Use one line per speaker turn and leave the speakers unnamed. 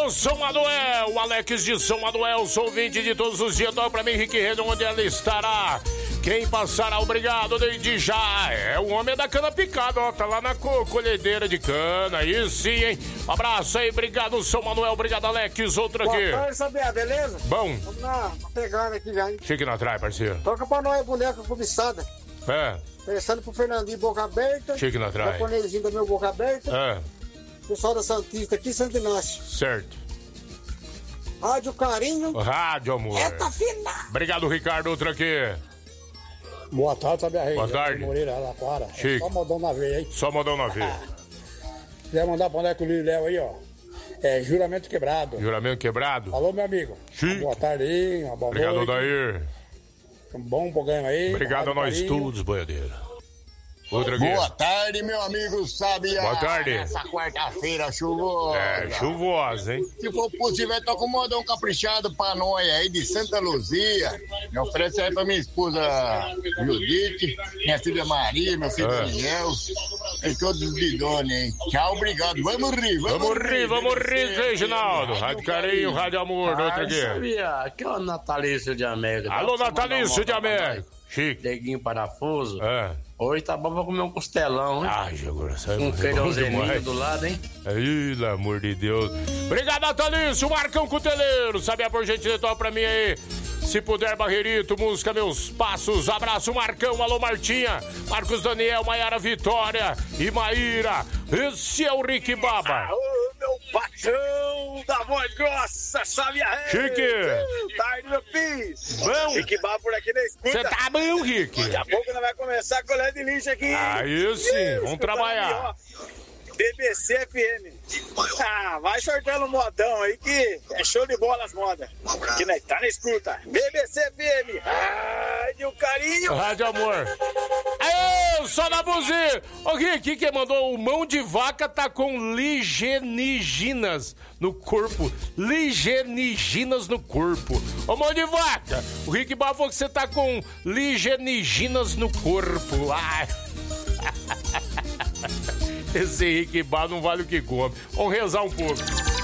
São Manuel, Alex de São Manuel, sou ouvinte de todos os dias. Dá pra mim, Henrique Redo, onde ela estará. Quem passará, obrigado, desde já. É o homem da cana picada, ó. Tá lá na colhedeira de cana. Aí sim, hein? Um abraço aí, obrigado, São Manuel. Obrigado, Alex. Outro aqui.
Boa tarde, Sabiá, beleza?
Bom.
Vamos na pegada aqui já, hein?
Chique na trás, parceiro.
Toca pra nós, boneca cobiçada. Pensando pro Fernandinho, boca aberta.
Chique na trás.
Japonesinho da meu boca aberta. Pessoal da Santista aqui, Santo Inácio.
Certo.
Rádio Carinho.
Rádio Amor.
Eita, fina.
Obrigado, Ricardo. Outro aqui.
Boa tarde, Sabiá Reis.
Boa tarde.
Moreira, Alaquara.
Chique.
Só modão na veia, hein?
Só modão na veia.
Quiser mandar pra onde é que o Léo aí, ó. É juramento quebrado.
Juramento quebrado.
Alô, meu amigo.
Chique.
Boa tarde aí, uma boa
Obrigado,
noite.
Odair.
Um bom programa aí.
Obrigado a nós todos, boiadeira. Outra aqui.
Boa tarde, meu amigo Sabiá.
Boa tarde.
Essa quarta-feira chuvosa.
Chuvosa, hein?
Se for possível, toca um modão caprichado pra nós aí de Santa Luzia. Me oferece aí pra minha esposa Judite, minha filha Maria, meu filho Daniel. E todos os bidônia, hein? Tchau, obrigado. Vamos rir,
Reginaldo. Rádio Carinho, Rádio Amor. Outra aqui.
Sabia? Aqui é o Natalício de América.
Alô, Natalício de América. Chique.
Neguinho Parafuso. Hoje tá bom pra comer um costelão, hein?
Ai, agora sai
um feijãozinho do lado, hein?
Ai, pelo amor de Deus. Obrigado, Natalício. Marcão Cuteleiro. Sabia, por gentileza, toca pra mim aí. Se puder, Barreirito, música Meus Passos. Abraço, Marcão. Alô, Martinha. Marcos Daniel, Maiara Vitória e Maíra. Esse é o Rick Baba.
Ô, meu patrão da voz grossa, sabe a rede?
Chique.
Tarde, meu pis.
Bom.
Rick Baba por aqui na escuta.
Você tá bom, Rick?
Daqui a pouco nós vai começar a colher de lixo aqui.
Aí sim, vamos trabalhar.
BBC FM. Vai sortando um modão aí que é show de bola as modas. Que nós tá na escuta. BBC FM. Rádio Carinho.
Rádio Amor. Aê, só na buzina. Ô, Rick, quem mandou o mão de vaca tá com ligeniginas no corpo. Ligeniginas no corpo. Ô, mão de vaca. O Rick Bá falou que você tá com ligeniginas no corpo. Ai. Esse Rick Bá não vale o que come. Vamos rezar um pouco.